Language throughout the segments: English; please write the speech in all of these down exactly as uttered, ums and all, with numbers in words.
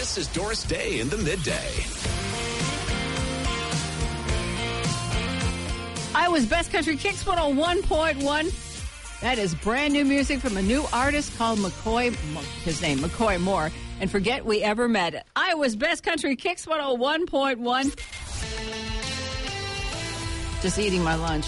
This is Doris Day in the Midday. Iowa's Best Country Kicks one oh one point one. That is brand new music from a new artist called McCoy, his name, McCoy Moore. And Forget We Ever Met. Iowa's Best Country Kicks one oh one point one. Just eating my lunch.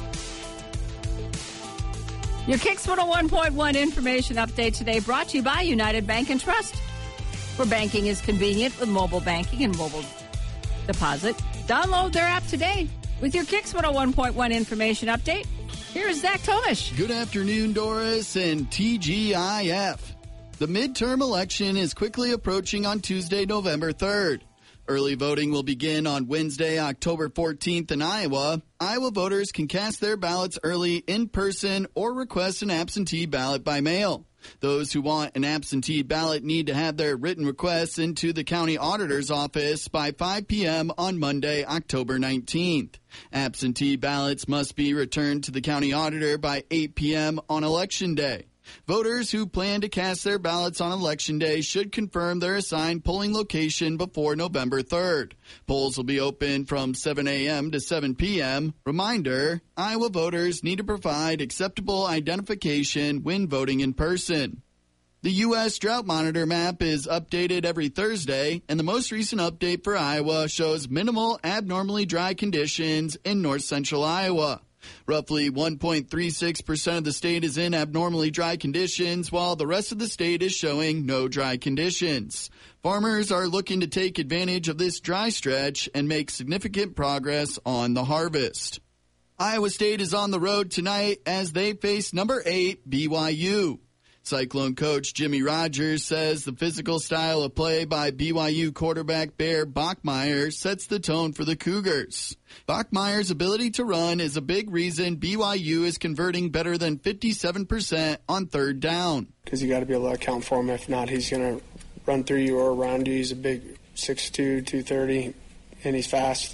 Your Kicks one oh one point one information update today brought to you by United Bank and Trust, where banking is convenient with mobile banking and mobile deposit. Download their app today with your Kicks one oh one point one information update. Here's Zach Tomish. Good afternoon, Doris and T G I F. The midterm election is quickly approaching on Tuesday, November third. Early voting will begin on Wednesday, October fourteenth in Iowa. Iowa voters can cast their ballots early in person or request an absentee ballot by mail. Those who want an absentee ballot need to have their written requests into the county auditor's office by five p.m. on Monday, October nineteenth. Absentee ballots must be returned to the county auditor by eight p.m. on Election Day. Voters who plan to cast their ballots on Election Day should confirm their assigned polling location before November third. Polls will be open from seven a.m. to seven p.m. Reminder, Iowa voters need to provide acceptable identification when voting in person. The U S Drought Monitor map is updated every Thursday, and the most recent update for Iowa shows minimal abnormally dry conditions in north central Iowa. Roughly one point three six percent of the state is in abnormally dry conditions, while the rest of the state is showing no dry conditions. Farmers are looking to take advantage of this dry stretch and make significant progress on the harvest. Iowa State is on the road tonight as they face number eight B Y U. Cyclone coach Jimmy Rogers says the physical style of play by B Y U quarterback Bear Bachmeier sets the tone for the Cougars. Bachmeier's ability to run is a big reason B Y U is converting better than fifty-seven percent on third down. Because you got to be able to account for him. If not, he's going to run through you or around you. He's a big six two, two thirty, and he's fast.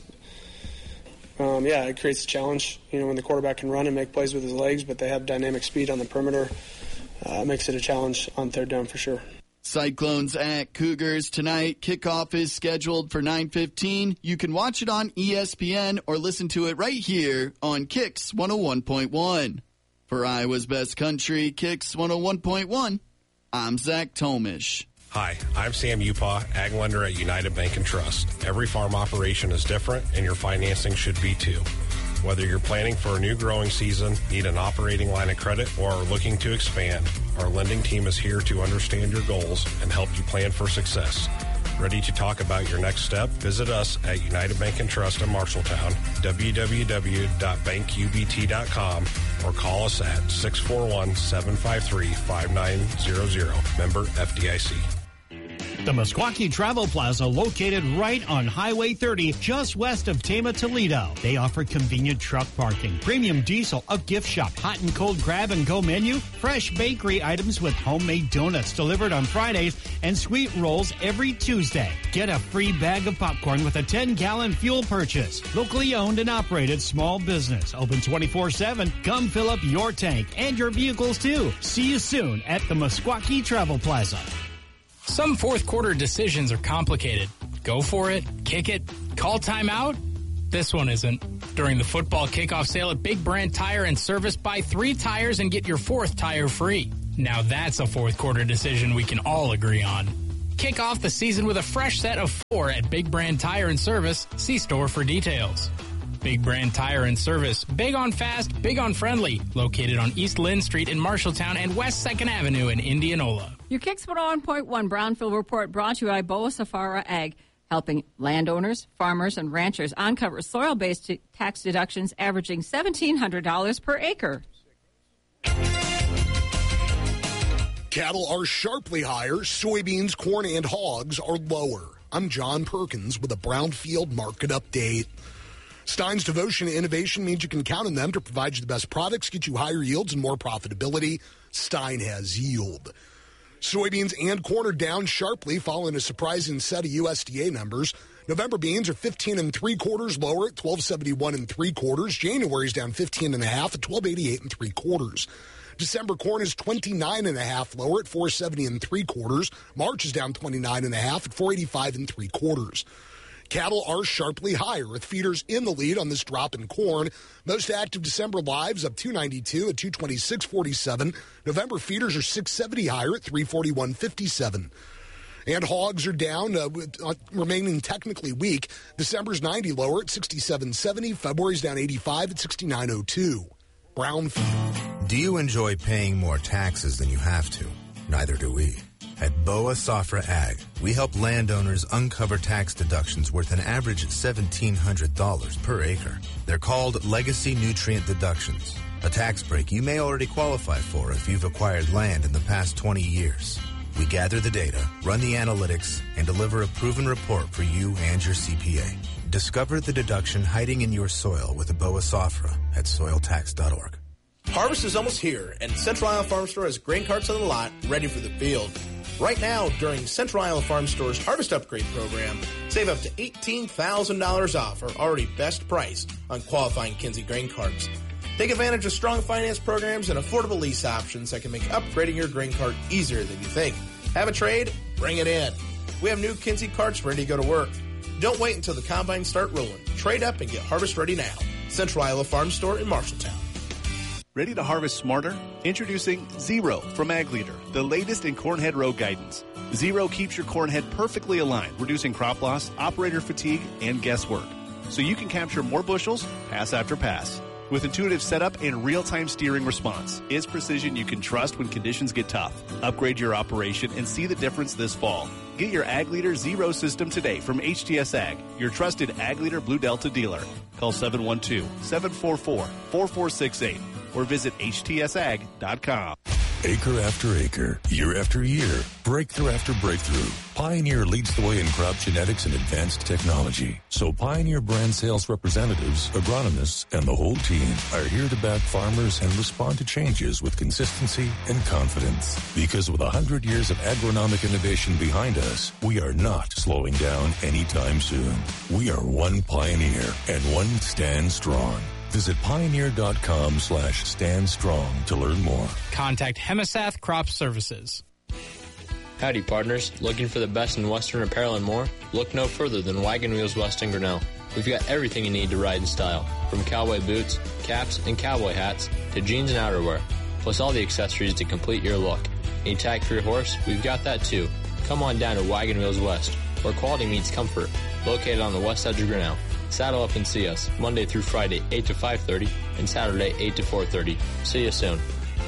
Um, yeah, it creates a challenge, you know, when the quarterback can run and make plays with his legs, but they have dynamic speed on the perimeter. Uh, makes it a challenge on third down for sure. Cyclones at Cougars tonight. Kickoff is scheduled for nine fifteen. You can watch it on E S P N or listen to it right here on Kicks one oh one point one. For Iowa's Best Country, Kicks one oh one point one, I'm Zach Tomish. Hi, I'm Sam Upaw, ag lender at United Bank and Trust. Every farm operation is different, and your financing should be too. Whether you're planning for a new growing season, need an operating line of credit, or are looking to expand, our lending team is here to understand your goals and help you plan for success. Ready to talk about your next step? Visit us at United Bank and Trust in Marshalltown, w w w dot bank u b t dot com, or call us at six four one, seven five three, five nine zero zero. Member F D I C. The Meskwaki Travel Plaza, located right on Highway thirty, just west of Tama, Toledo. They offer convenient truck parking, premium diesel, a gift shop, hot and cold grab-and-go menu, fresh bakery items with homemade donuts delivered on Fridays, and sweet rolls every Tuesday. Get a free bag of popcorn with a ten-gallon fuel purchase. Locally owned and operated small business, open twenty-four seven. Come fill up your tank and your vehicles, too. See you soon at the Meskwaki Travel Plaza. Some fourth quarter decisions are complicated. Go for it, kick it, call timeout. This one isn't. During the football kickoff sale at Big Brand Tire and Service, buy three tires and get your fourth tire free. Now that's a fourth quarter decision we can all agree on. Kick off the season with a fresh set of four at Big Brand Tire and Service. See store for details. Big Brand Tire and Service. Big on fast, big on friendly. Located on East Lynn Street in Marshalltown and West second Avenue in Indianola. Your Kicks one oh one point one Brownfield Report brought to you by Boa Safara Ag, helping landowners, farmers, and ranchers uncover soil-based tax deductions averaging seventeen hundred dollars per acre. Cattle are sharply higher. Soybeans, corn, and hogs are lower. I'm John Perkins with a Brownfield Market Update. Stein's devotion to innovation means you can count on them to provide you the best products, get you higher yields and more profitability. Stein has yield. Soybeans and corn are down sharply following a surprising set of U S D A numbers. November beans are fifteen and three quarters lower at twelve seventy-one and three quarters. January's down fifteen and a half at twelve eighty-eight and three quarters. December corn is twenty-nine and a half lower at four seventy and three quarters. March is down twenty-nine and a half at four eighty-five and three quarters. Cattle are sharply higher, with feeders in the lead on this drop in corn. Most active December lives up two ninety-two at two twenty-six forty-seven. November feeders are six seventy higher at three forty-one fifty-seven. And hogs are down, uh, with, uh, remaining technically weak. December's ninety lower at sixty-seven seventy. February's down eighty-five at sixty-nine oh two. Brownfield. Do you enjoy paying more taxes than you have to? Neither do we. At Boa Safra Ag, we help landowners uncover tax deductions worth an average of seventeen hundred dollars per acre. They're called legacy nutrient deductions, a tax break you may already qualify for if you've acquired land in the past twenty years. We gather the data, run the analytics, and deliver a proven report for you and your C P A. Discover the deduction hiding in your soil with a Boa Safra at soil tax dot org. Harvest is almost here, and Central Iowa Farm Store has grain carts on the lot ready for the field. Right now, during Central Iowa Farm Store's Harvest Upgrade Program, save up to eighteen thousand dollars off our already best price on qualifying Kinsey grain carts. Take advantage of strong finance programs and affordable lease options that can make upgrading your grain cart easier than you think. Have a trade? Bring it in. We have new Kinsey carts ready to go to work. Don't wait until the combines start rolling. Trade up and get harvest ready now. Central Iowa Farm Store in Marshalltown. Ready to harvest smarter? Introducing Zero from Ag Leader, the latest in corn head row guidance. Zero keeps your corn head perfectly aligned, reducing crop loss, operator fatigue, and guesswork, so you can capture more bushels, pass after pass. With intuitive setup and real-time steering response, it's precision you can trust when conditions get tough. Upgrade your operation and see the difference this fall. Get your Ag Leader Zero system today from H T S Ag, your trusted Ag Leader Blue Delta dealer. Call seven one two, seven four four, four four six eight or visit H T S ag dot com. Acre after acre, year after year, breakthrough after breakthrough, Pioneer leads the way in crop genetics and advanced technology. So Pioneer brand sales representatives, agronomists, and the whole team are here to back farmers and respond to changes with consistency and confidence. Because with one hundred years of agronomic innovation behind us, we are not slowing down anytime soon. We are one Pioneer and one Stand Strong. Visit Pioneer.com slash stand strong to learn more. Contact Hemisath Crop Services. Howdy, partners. Looking for the best in Western apparel and more? Look no further than Wagon Wheels West and Grinnell. We've got everything you need to ride in style, from cowboy boots, caps, and cowboy hats to jeans and outerwear, plus all the accessories to complete your look. Need tag for your horse? We've got that too. Come on down to Wagon Wheels West, where quality meets comfort, located on the west edge of Grinnell. Saddle up and see us Monday through Friday, eight to five thirty, and Saturday, eight to four thirty. See you soon.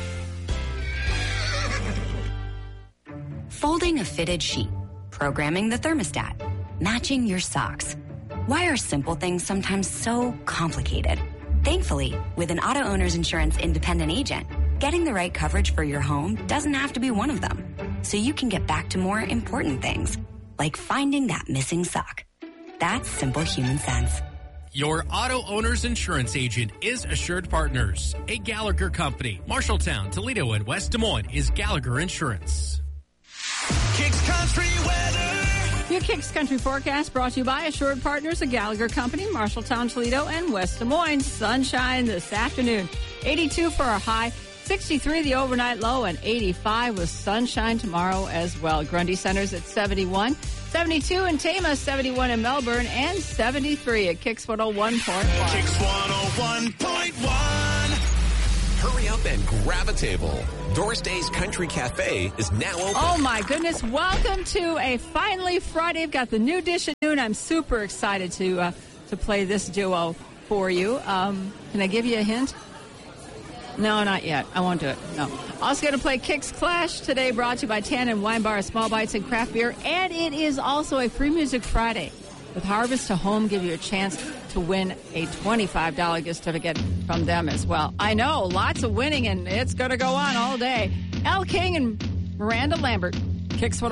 Folding a fitted sheet, programming the thermostat, matching your socks. Why are simple things sometimes so complicated? Thankfully, with an Auto Owners Insurance independent agent, getting the right coverage for your home doesn't have to be one of them. So you can get back to more important things, like finding that missing sock. That's simple human sense. Your Auto Owners Insurance agent is Assured Partners, a Gallagher company. Marshalltown, Toledo, and West Des Moines is Gallagher Insurance. Kicks Country weather. Your Kicks Country forecast brought to you by Assured Partners, a Gallagher company, Marshalltown, Toledo, and West Des Moines. Sunshine this afternoon. eighty-two for our high, sixty-three the overnight low, and eighty-five with sunshine tomorrow as well. Grundy Center's at seventy-one. seventy-two in Tama, seventy-one in Melbourne, and seventy-three at Kicks one oh one point one. Kicks one oh one point one. Hurry up and grab a table. Doris Day's Country Cafe is now open. Oh, my goodness. Welcome to a finally Friday. I've got the new dish at noon. I'm super excited to uh, to play this duo for you. Um, can I give you a hint? No, not yet. I won't do it. No. Also going to play Kicks Clash today, brought to you by Tannen Wine Bar, Small Bites, and Craft Beer. And it is also a Free Music Friday. With Harvest to Home, give you a chance to win a twenty-five dollars gift certificate from them as well. I know, lots of winning, and it's going to go on all day. Elle King and Miranda Lambert, Kicks